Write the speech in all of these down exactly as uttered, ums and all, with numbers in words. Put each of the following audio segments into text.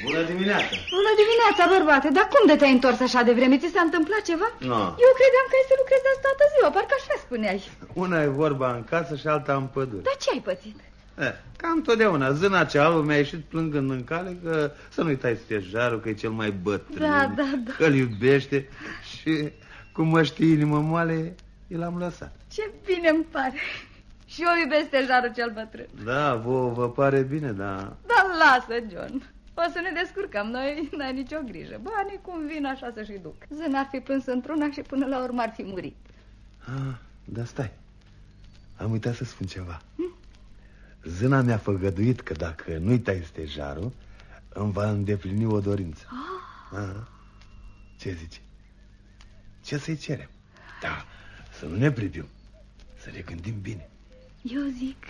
Bună dimineața! Bună dimineața, bărbate, dar cum de te-ai întors așa de vreme? Ți s-a întâmplat ceva? No. Eu credeam că ai să lucrezi azi toată ziua, parcă așa spuneai. Una e vorba în casă și alta în pădure. Dar ce ai pățit? Eh, cam totdeauna, zâna cea albă mi-a ieșit plângând în cale că să nu-i tai stejarul, că e cel mai bătrân, da, da, da. că-l iubește și cum mă știi inimă moale, eu l-am lăsat. Ce bine îmi pare. Și eu iubesc stejarul cel bătrân. Da, vouă vă pare bine, da. Dar lasă, John. O să ne descurcăm, noi n-ai nicio grijă. Banii cum vin așa să-și duc. Zâna ar fi plâns într-una și până la urmă ar fi murit. Ah, dar stai, am uitat să spun ceva. Hm? Zâna mi-a făgăduit că dacă nu-i tai stejarul, îmi va îndeplini o dorință. Ah. Ah. Ce zici? Ce să-i cerem? Da, să nu ne privim, să ne gândim bine. Eu zic...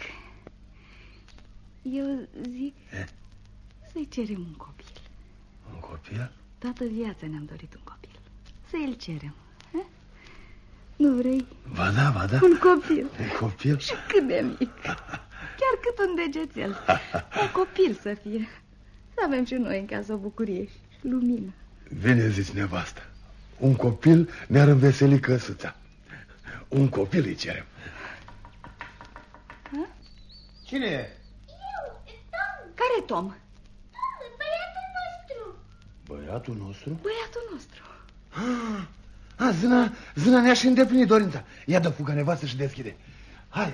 Eu zic... Eh? Să-i cerem un copil. Un copil? Toată viața ne-am dorit un copil. Să-i cerem. Eh? Nu vrei? Ba da, ba da. Un copil. Un copil? Și cât de mic. Chiar cât un degețel. Un copil să fie. Să avem și noi în casă o bucurie și lumină. Bine zici, nevastă. Un copil ne-ar înveseli căsuța. Un copil îi cerem. Ha? Cine e? Eu, Tom. Care Tom? Tom, băiatul nostru. Băiatul nostru? Băiatul nostru. Ah, ah, zâna, zâna ne-a și îndeplinit dorința. Ia dă fuga, nevastă, și deschide. Hai.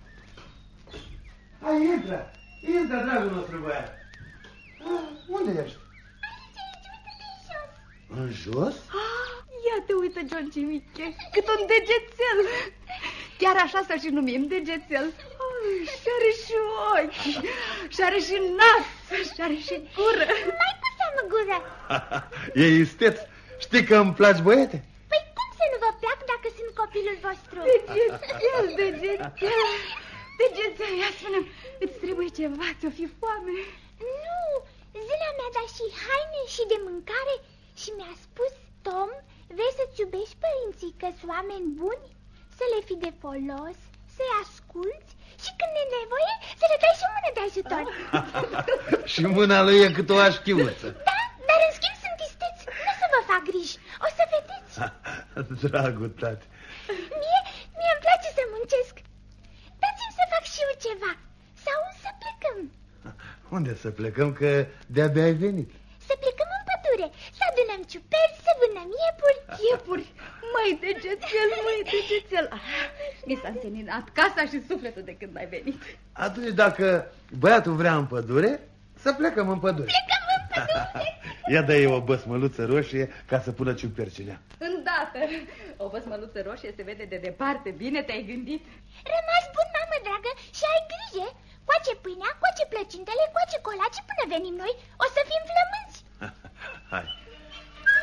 Hai, intră. Intră, dragul nostru băiat. Ah, unde ești? Aici, aici, uite-te în jos. În jos? Ah, ia te uită, John Cimiche, cât un degețel. Chiar așa să și numim, degețel. Ai, și are și ochi, și are și nas, și are și gură. Mai cu seamă gură. E isteț. Știi că îmi placi, băiete? Păi cum să nu vă plac dacă sunt copilul vostru? Degețel, degețel. Degețel, ia spune-mi, îți trebuie ceva, ți-o fi foame? Nu, zâna mi-a dat și haine și de mâncare și mi-a spus, Tom, vrei să-ți iubești părinții că sunt oameni buni? Să le fii de folos, să-i asculți și când e nevoie să le dai și mână de ajutor. Și mâna lui e cât o așchiuță. Da, dar în schimb sunt isteți, nu să vă fac griji, o să vedeți. Dragul tati. Mie, mie îmi place să muncesc. Dați-mi să fac și eu ceva, sau să plecăm. Unde să plecăm, că de-abia ai venit? Să plecăm în pădure, să adunăm ciuperci, să vânăm iepuri. Iepuri, măi, degețel, măi, degețel. Ah, mi s-a înseninat casa și sufletul de când ai venit. Atunci dacă băiatul vrea în pădure, să plecăm în pădure. Plecăm în pădure. Ia dă-i o băsmăluță roșie ca să pună ciupercinea. Îndată, o băsmăluță roșie se vede de departe, bine te-ai gândit. Rămas bun, mamă dragă, și ai grijă. Coace pâinea, coace plăcinta